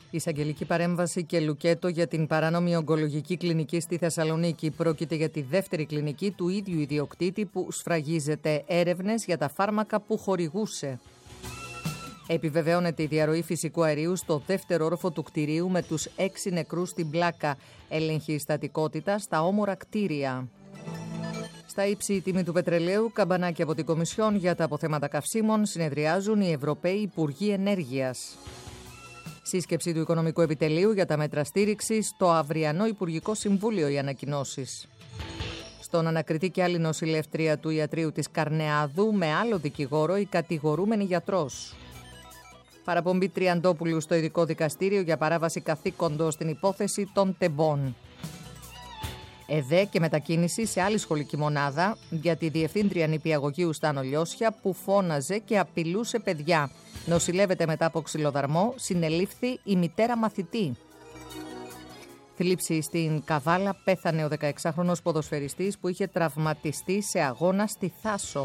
Εισαγγελική παρέμβαση και λουκέτο για την παράνομη ογκολογική κλινική στη Θεσσαλονίκη. Πρόκειται για τη δεύτερη κλινική του ίδιου ιδιοκτήτη που σφραγίζεται έρευνες για τα φάρμακα που χορηγούσε. Επιβεβαιώνεται η διαρροή φυσικού αερίου στο δεύτερο όροφο του κτηρίου με τους 6 νεκρούς στην πλάκα. Έλεγχη στατικότητα στα όμορα κτίρια. Στα ύψη η τιμή του πετρελαίου, καμπανάκι από την Κομισιόν για τα αποθέματα καυσίμων, συνεδριάζουν οι Ευρωπαίοι Υπουργοί Ενέργειας. Σύσκεψη του Οικονομικού Επιτελείου για τα μέτρα στήριξης στο αυριανό Υπουργικό Συμβούλιο οι ανακοινώσεις. Στον ανακριτή και άλλη νοσηλεύτρια του ιατρείου της Καρνεάδου με άλλο δικηγόρο η κατηγορούμενη γιατρός. Παραπομπή Τριαντόπουλου στο ειδικό δικαστήριο για παράβαση καθήκοντος στην υπόθεση των τεμπών. ΕΔΕ και μετακίνηση σε άλλη σχολική μονάδα για τη διευθύντρια νηπιαγωγείου Στάνο Λιώσια που φώναζε και απειλούσε παιδιά. Νοσηλεύεται μετά από ξυλοδαρμό, συνελήφθη η μητέρα μαθητή. Θλίψη στην Καβάλα, πέθανε ο 16χρονος ποδοσφαιριστής που είχε τραυματιστεί σε αγώνα στη Θάσο.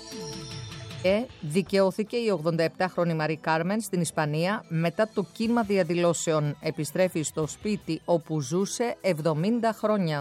Δικαιώθηκε η 87χρονη Μαρή Κάρμεν στην Ισπανία μετά το κύμα διαδηλώσεων. Επιστρέφει στο σπίτι όπου ζούσε 70 χρόνια.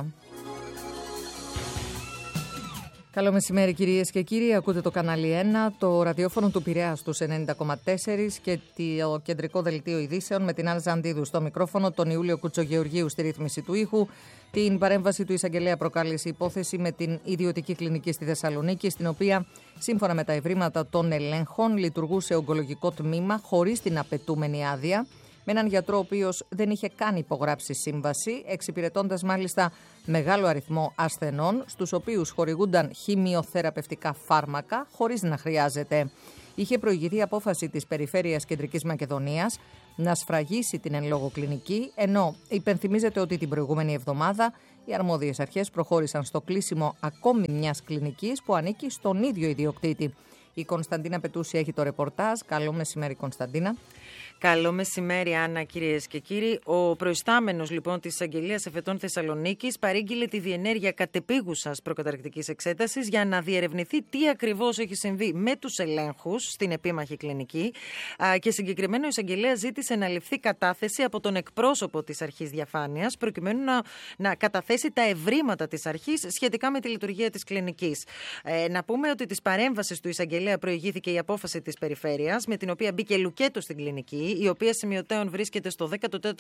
Καλό μεσημέρι κυρίες και κύριοι, ακούτε το κανάλι 1, το ραδιόφωνο του Πειραιά στους 90,4 και το κεντρικό δελτίο ειδήσεων με την Άννα Ζαντίδου στο μικρόφωνο, τον Ιούλιο Κουτσογεωργίου στη ρύθμιση του ήχου. Την παρέμβαση του εισαγγελέα προκάλεσε υπόθεση με την ιδιωτική κλινική στη Θεσσαλονίκη, στην οποία σύμφωνα με τα ευρήματα των ελέγχων λειτουργούσε ογκολογικό τμήμα χωρίς την απαιτούμενη άδεια, με έναν γιατρό ο οποίος δεν είχε καν υπογράψει σύμβαση, εξυπηρετώντας μάλιστα μεγάλο αριθμό ασθενών, στους οποίους χορηγούνταν χημειοθεραπευτικά φάρμακα χωρίς να χρειάζεται. Είχε προηγηθεί απόφαση της Περιφέρειας Κεντρικής Μακεδονίας να σφραγίσει την εν λόγω κλινική, ενώ υπενθυμίζεται ότι την προηγούμενη εβδομάδα οι αρμόδιες αρχές προχώρησαν στο κλείσιμο ακόμη μιας κλινικής που ανήκει στον ίδιο ιδιοκτήτη. Η Κωνσταντίνα Πετούση έχει το ρεπορτάζ. Καλό μεσημέρι, Κωνσταντίνα. Καλό μεσημέρι, Άννα, κυρίες και κύριοι. Ο προϊστάμενος λοιπόν της Εισαγγελίας Εφετών Θεσσαλονίκης παρήγγειλε τη διενέργεια κατεπίγουσας προκαταρκτικής εξέτασης για να διερευνηθεί τι ακριβώς έχει συμβεί με τους ελέγχους στην επίμαχη κλινική. Και συγκεκριμένο η Εισαγγελίας ζήτησε να ληφθεί κατάθεση από τον εκπρόσωπο της Αρχής Διαφάνειας, προκειμένου να καταθέσει τα ευρήματα της Αρχής σχετικά με τη λειτουργία της κλινικής. Να πούμε ότι της παρέμβασης του Εισαγγελέα προηγήθηκε η απόφαση της Περιφέρειας, με την οποία μπήκε λουκέτο στην κλινική, η οποία σημειωτέων βρίσκεται στο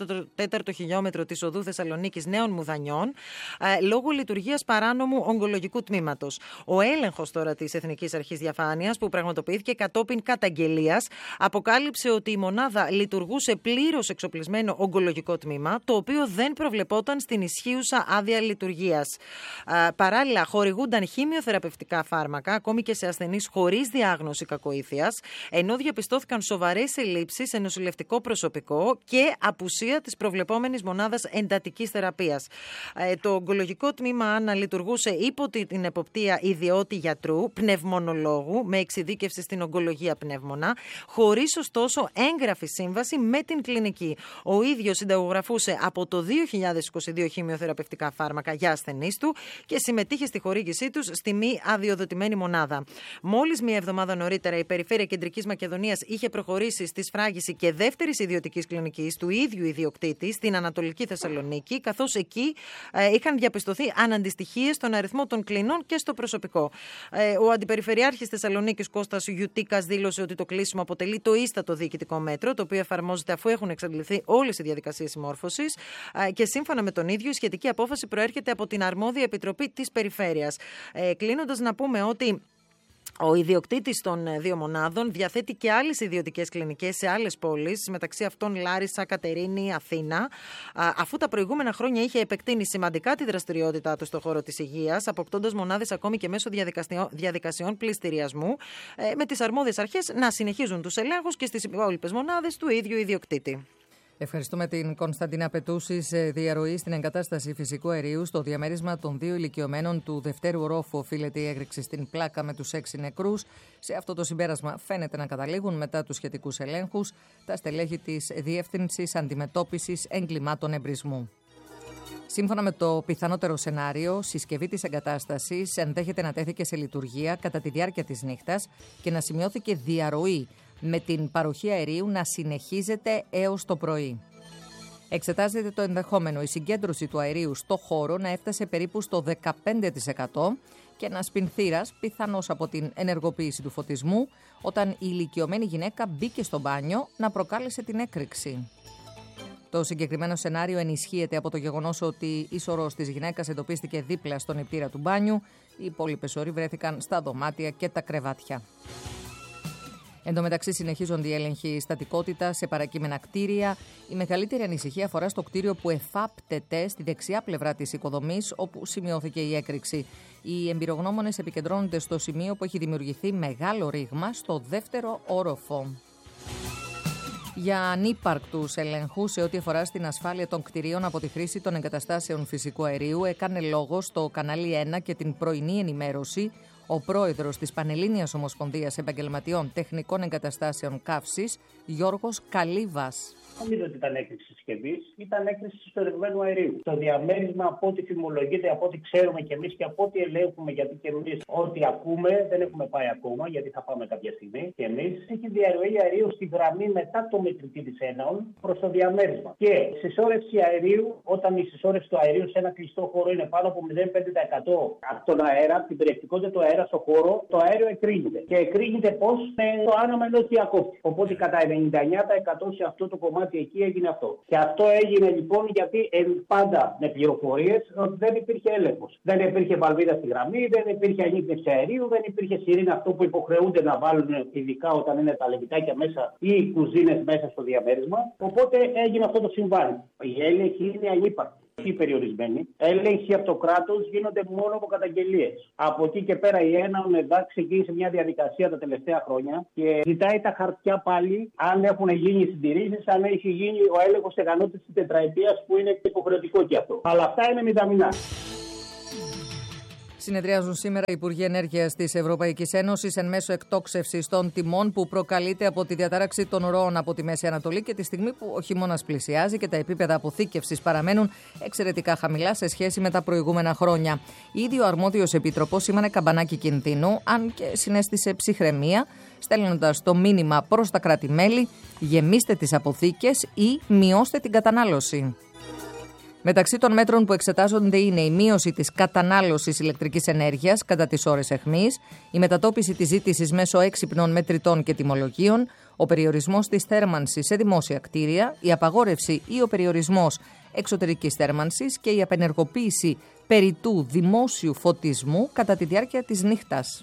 14ο χιλιόμετρο της οδού Θεσσαλονίκης Νέων Μουδανιών, λόγω λειτουργίας παράνομου ογκολογικού τμήματος. Ο έλεγχος τώρα της Εθνικής Αρχής Διαφάνειας, που πραγματοποιήθηκε κατόπιν καταγγελίας, αποκάλυψε ότι η μονάδα λειτουργούσε πλήρως εξοπλισμένο ογκολογικό τμήμα, το οποίο δεν προβλεπόταν στην ισχύουσα άδεια λειτουργίας. Παράλληλα, χορηγούνταν χημειοθεραπευτικά φάρμακα, ακόμη και σε ασθενείς χωρίς διάγνωση κακοήθειας, ενώ διαπιστώθηκαν σοβαρές ελλείψεις σε νοσηλευτικό προσωπικό και απουσία της προβλεπόμενης μονάδας εντατικής θεραπείας. Το ογκολογικό τμήμα, Άννα, λειτουργούσε υπό την εποπτεία ιδιώτη γιατρού, πνευμονολόγου, με εξειδίκευση στην ογκολογία πνεύμονα, χωρίς ωστόσο έγγραφη σύμβαση με την κλινική. Ο ίδιος συνταγογραφούσε από το 2022 χημειοθεραπευτικά φάρμακα για ασθενείς του και συμμετείχε στη χορήγησή τους στη μη αδειοδοτημένη μονάδα. Μόλις μία εβδομάδα νωρίτερα η Περιφέρεια Κεντρικής Μακεδονίας είχε προχωρήσει στη σφράγιση και δεύτερης ιδιωτικής κλινικής του ίδιου ιδιοκτήτη στην Ανατολική Θεσσαλονίκη, καθώς εκεί είχαν διαπιστωθεί αναντιστοιχίες στον αριθμό των κλινών και στο προσωπικό. Ο Αντιπεριφερειάρχης Θεσσαλονίκης Κώστας Γιουτίκας δήλωσε ότι το κλείσιμο αποτελεί το ίστατο διοικητικό μέτρο, το οποίο εφαρμόζεται αφού έχουν εξαντληθεί όλες οι διαδικασίες συμμόρφωσης, και σύμφωνα με τον ίδιο η σχετική απόφαση προέρχεται από την αρμόδια επιτροπή της Περιφέρειας. Κλείνοντας, να πούμε ότι ο ιδιοκτήτης των δύο μονάδων διαθέτει και άλλες ιδιωτικές κλινικές σε άλλες πόλεις, μεταξύ αυτών Λάρισα, Κατερίνη, Αθήνα, αφού τα προηγούμενα χρόνια είχε επεκτείνει σημαντικά τη δραστηριότητά του στον χώρο της υγείας, αποκτώντας μονάδες ακόμη και μέσω διαδικασιών πληστηριασμού, με τις αρμόδιες αρχές να συνεχίζουν τους ελέγχους και στις υπόλοιπες μονάδες του ίδιου ιδιοκτήτη. Ευχαριστούμε την Κωνσταντίνα Πετούση. Σε διαρροή στην εγκατάσταση φυσικού αερίου στο διαμέρισμα των 2 ηλικιωμένων του δευτέρου ορόφου οφείλεται η έγρηξη στην πλάκα με τους 6 νεκρούς. Σε αυτό το συμπέρασμα φαίνεται να καταλήγουν μετά τους σχετικούς ελέγχους τα στελέχη της Διεύθυνσης Αντιμετώπισης Εγκλημάτων Εμπρισμού. Σύμφωνα με το πιθανότερο σενάριο, συσκευή της εγκατάστασης ενδέχεται να τέθηκε σε λειτουργία κατά τη διάρκεια της νύχτας και να σημειώθηκε διαρροή, με την παροχή αερίου να συνεχίζεται έως το πρωί. Εξετάζεται το ενδεχόμενο η συγκέντρωση του αερίου στο χώρο να έφτασε περίπου στο 15% και ένας πινθήρας, πιθανώς από την ενεργοποίηση του φωτισμού, όταν η ηλικιωμένη γυναίκα μπήκε στο μπάνιο, να προκάλεσε την έκρηξη. Το συγκεκριμένο σενάριο ενισχύεται από το γεγονός ότι η σωρός της γυναίκας εντοπίστηκε δίπλα στον νηπτήρα του μπάνιου. Οι υπόλοιπες σωροί βρέθηκαν στα δωμάτια και τα κρεβάτια. Εν τω μεταξύ, συνεχίζονται οι έλεγχοι στατικότητα σε παρακείμενα κτίρια. Η μεγαλύτερη ανησυχία αφορά στο κτίριο που εφάπτεται στη δεξιά πλευρά της οικοδομής, όπου σημειώθηκε η έκρηξη. Οι εμπειρογνώμονες επικεντρώνονται στο σημείο που έχει δημιουργηθεί μεγάλο ρήγμα στο δεύτερο όροφο. Για ανύπαρκτους ελέγχους σε ό,τι αφορά στην ασφάλεια των κτηρίων από τη χρήση των εγκαταστάσεων φυσικού αερίου έκανε λόγο στο κανάλι 1 και την πρωινή ενημέρωση ο πρόεδρος της Πανελλήνιας Ομοσπονδίας Επαγγελματιών Τεχνικών Εγκαταστάσεων Καύσης, Γιώργος Καλίβας. Νομίζω ότι ήταν έκρηξη συσκευής, ήταν έκρηξη συσσωρευμένου αερίου. Το διαμέρισμα, από ό,τι φημολογείται, από ό,τι ξέρουμε κι εμείς και από ό,τι ελέγχουμε, γιατί και εμείς ό,τι ακούμε, δεν έχουμε πάει ακόμα, γιατί θα πάμε κάποια στιγμή. Και εμείς έχει διαρροή αερίου στη γραμμή μετά το μετρητή της Έναων προς το διαμέρισμα. Και συσσόρευση αερίου, όταν η συσσόρευση του αερίου σε ένα κλειστό χώρο είναι πάνω από 0,5% από τον αέρα, από την περιεκτικότητα του αέρα στο χώρο, το αέριο εκρήγεται. Και εκρήγεται πώς? Με το άναμα ενός διακόπτη. Οπότε κατά 99% σε αυτό το κομμάτι εκεί έγινε αυτό. Και αυτό έγινε λοιπόν γιατί πάντα με πληροφορίες ότι δεν υπήρχε έλεγχος. Δεν υπήρχε βαλβίδα στη γραμμή, δεν υπήρχε ανίκνευση αερίου, δεν υπήρχε σιρήνα, αυτό που υποχρεούνται να βάλουν ειδικά όταν είναι τα λεβιτάκια μέσα ή οι κουζίνες μέσα στο διαμέρισμα. Οπότε έγινε αυτό το συμβάν. Η έλεγχη είναι ανύπαρκτη. Οι περιορισμένοι έλεγχοι από το κράτος γίνονται μόνο από καταγγελίες. Από εκεί και πέρα η Έναον ξεκίνησε μια διαδικασία τα τελευταία χρόνια και ζητάει τα χαρτιά πάλι αν έχουν γίνει συντηρήσεις, αν έχει γίνει ο έλεγχος ικανότητας της τετραετίας που είναι υποχρεωτικό και αυτό. Αλλά αυτά είναι μηδαμινά. Συνεδριάζουν σήμερα οι Υπουργοί Ενέργειας της Ευρωπαϊκής Ένωσης εν μέσω εκτόξευσης των τιμών που προκαλείται από τη διατάραξη των ροών από τη Μέση Ανατολή και τη στιγμή που ο χειμώνας πλησιάζει και τα επίπεδα αποθήκευσης παραμένουν εξαιρετικά χαμηλά σε σχέση με τα προηγούμενα χρόνια. Ήδη ο αρμόδιος επίτροπος σήμανε καμπανάκι κινδύνου, αν και συνέστησε ψυχραιμία, στέλνοντας το μήνυμα προς τα κράτη-μέλη: γεμίστε τις αποθήκες ή μειώστε την κατανάλωση. Μεταξύ των μέτρων που εξετάζονται είναι η μείωση της κατανάλωσης ηλεκτρικής ενέργειας κατά τις ώρες αιχμής, η μετατόπιση της ζήτησης μέσω έξυπνων μετρητών και τιμολογίων, ο περιορισμός της θέρμανσης σε δημόσια κτίρια, η απαγόρευση ή ο περιορισμός εξωτερικής θέρμανσης και η απενεργοποίηση περιττού δημόσιου φωτισμού κατά τη διάρκεια της νύχτας.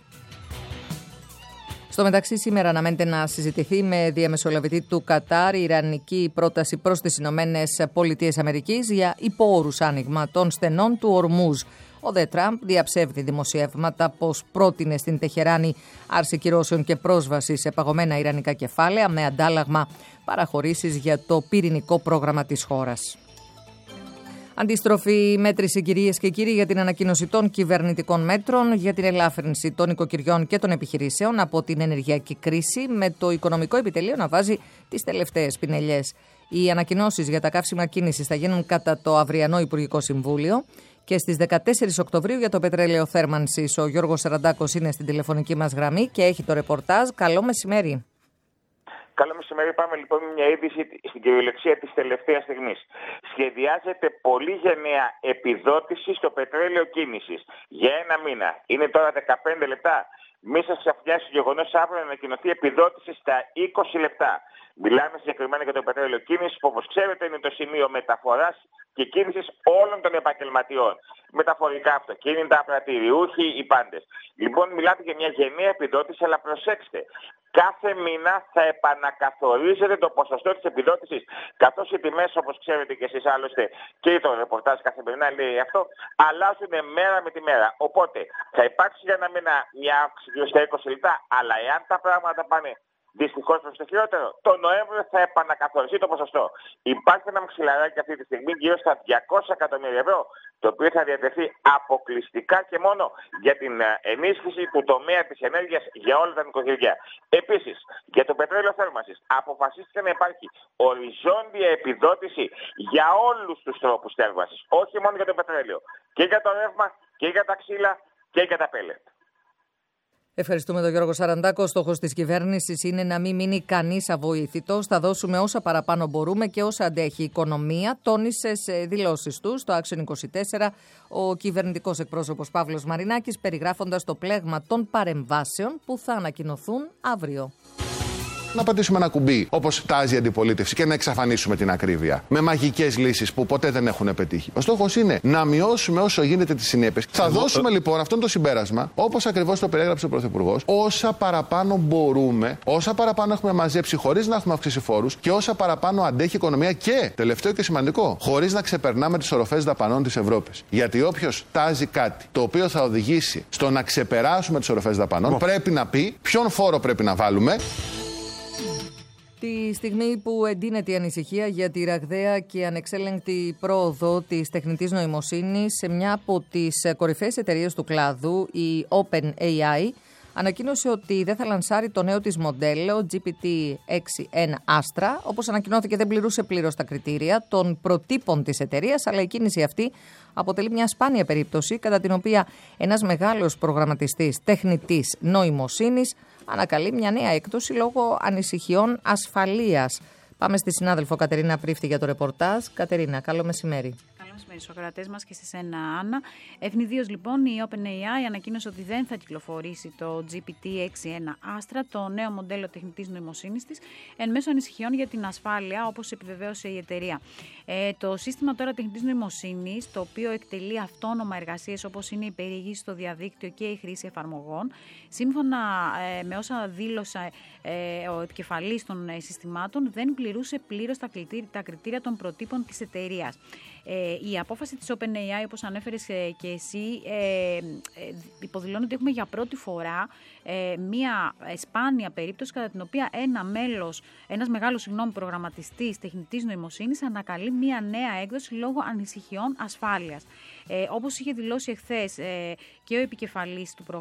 Στο μεταξύ, σήμερα αναμένεται να συζητηθεί με διαμεσολαβητή του Κατάρ η ιρανική πρόταση προς τις ΗΠΑ για υπόωρους άνοιγμα των στενών του Ορμούζ. Ο Δε Τραμπ διαψεύδει δημοσιεύματα πως πρότεινε στην Τεχεράνη άρση κυρώσεων και πρόσβαση σε παγωμένα ιρανικά κεφάλαια με αντάλλαγμα παραχωρήσεις για το πυρηνικό πρόγραμμα της χώρας. Αντίστροφη μέτρηση, κυρίες και κύριοι, για την ανακοίνωση των κυβερνητικών μέτρων για την ελάφρυνση των οικοκυριών και των επιχειρήσεων από την ενεργειακή κρίση, με το οικονομικό επιτελείο να βάζει τις τελευταίες πινελιές. Οι ανακοινώσεις για τα καύσιμα κίνησης θα γίνουν κατά το αυριανό Υπουργικό Συμβούλιο και στις 14 Οκτωβρίου για το πετρέλαιο θέρμανσης. Ο Γιώργος Σαραντάκος είναι στην τηλεφωνική μας γραμμή και έχει το ρεπορτάζ. Καλό μεσημέρι. Καλό μεσημέρι. Πάμε λοιπόν με μια είδηση στην κυριολεξία της τελευταίας στιγμής. Σχεδιάζεται πολύ γενναία επιδότηση στο πετρέλαιο κίνησης για ένα μήνα. Είναι τώρα 15 λεπτά. Μη σας ξαφνιάσει το γεγονός αύριο να ανακοινωθεί επιδότηση στα 20 λεπτά. Μιλάμε συγκεκριμένα για το πετρέλαιο κίνησης που, όπως ξέρετε, είναι το σημείο μεταφοράς και κίνησης όλων των επαγγελματιών. Μεταφορικά αυτοκίνητα, πρατηριούχοι, οι πάντες. Λοιπόν, μιλάτε για μια γενναία επιδότηση, αλλά προσέξτε. Κάθε μήνα θα επανακαθορίζεται το ποσοστό της επιδότησης, καθώς οι τιμές, όπως ξέρετε και εσείς άλλωστε και το ρεπορτάζ καθημερινά λέει αυτό, αλλάζουν μέρα με τη μέρα. Οπότε θα υπάρξει για ένα μήνα μια αύξηση στα 20 λεπτά, αλλά εάν τα πράγματα πάνε δυστυχώς προς το χειρότερο, το Νοέμβριο θα επανακαθοριστεί το ποσοστό. Υπάρχει ένα μαξιλαράκι αυτή τη στιγμή γύρω στα 200 εκατομμύρια ευρώ, το οποίο θα διατεθεί αποκλειστικά και μόνο για την ενίσχυση του τομέα της ενέργειας για όλα τα νοικοκυριά. Επίσης, για το πετρέλαιο θέρμανσης αποφασίστηκε να υπάρχει οριζόντια επιδότηση για όλους τους τρόπους θέρμανσης, όχι μόνο για το πετρέλαιο, και για το ρεύμα και για τα ξύλα και για τα πέλετ. Ευχαριστούμε τον Γιώργο Σαραντάκο. Ο στόχος της κυβέρνησης είναι να μην μείνει κανείς αβοήθητος. Θα δώσουμε όσα παραπάνω μπορούμε και όσα αντέχει η οικονομία, τόνισε σε δηλώσεις του στο Action 24 ο κυβερνητικός εκπρόσωπος Παύλος Μαρινάκης, περιγράφοντας το πλέγμα των παρεμβάσεων που θα ανακοινωθούν αύριο. Να πατήσουμε ένα κουμπί, όπως τάζει η αντιπολίτευση, και να εξαφανίσουμε την ακρίβεια. Με μαγικές λύσεις που ποτέ δεν έχουν πετύχει. Ο στόχος είναι να μειώσουμε όσο γίνεται τις συνέπειες. Θα δώσουμε λοιπόν αυτό το συμπέρασμα, όπως ακριβώς το περιέγραψε ο Πρωθυπουργός, όσα παραπάνω μπορούμε, όσα παραπάνω έχουμε μαζέψει χωρίς να έχουμε αυξήσει φόρους και όσα παραπάνω αντέχει η οικονομία και, τελευταίο και σημαντικό, χωρίς να ξεπερνάμε τις οροφές δαπανών της Ευρώπης. Γιατί όποιος τάζει κάτι το οποίο θα οδηγήσει στο να ξεπεράσουμε τις οροφές δαπανών, πρέπει να πει ποιον φόρο πρέπει να βάλουμε. Τη στιγμή που εντείνεται η ανησυχία για τη ραγδαία και ανεξέλεγκτη πρόοδο της τεχνητής νοημοσύνης σε μια από τις κορυφαίες εταιρείες του κλάδου, η OpenAI, ανακοίνωσε ότι δεν θα λανσάρει το νέο της μοντέλο GPT-6.1 Astra, όπως ανακοινώθηκε δεν πληρούσε πλήρως τα κριτήρια των προτύπων της εταιρείας, αλλά η κίνηση αυτή αποτελεί μια σπάνια περίπτωση κατά την οποία ένας μεγάλος προγραμματιστής τεχνητής νοημοσύνης ανακαλεί μια νέα έκδοση λόγω ανησυχιών ασφαλείας. Πάμε στη συνάδελφο Κατερίνα Πρίφτη για το ρεπορτάζ. Κατερίνα, καλό μεσημέρι. Καλό μεσημέρι στους ακροατές μας και σε σένα, Άννα. Ευνηδίως λοιπόν η OpenAI ανακοίνωσε ότι δεν θα κυκλοφορήσει το GPT-6.1 Astra, το νέο μοντέλο τεχνητής νοημοσύνης της, εν μέσω ανησυχιών για την ασφάλεια, όπως επιβεβαίωσε η εταιρεία. Το σύστημα τώρα τεχνητής νοημοσύνης, το οποίο εκτελεί αυτόνομα εργασίες όπως είναι η περιήγηση στο διαδίκτυο και η χρήση εφαρμογών, σύμφωνα με όσα δήλωσε ο επικεφαλής των συστημάτων, δεν πληρούσε πλήρως τα κριτήρια των προτύπων της εταιρείας. Η απόφαση της OpenAI, όπως ανέφερες και εσύ, υποδηλώνει ότι έχουμε για πρώτη φορά μία σπάνια περίπτωση κατά την οποία ένας μεγάλος προγραμματιστής τεχνητής νοημοσύνης ανακαλεί μία νέα έκδοση λόγω ανησυχιών ασφάλειας. Όπως είχε δηλώσει εχθές και ο επικεφαλής του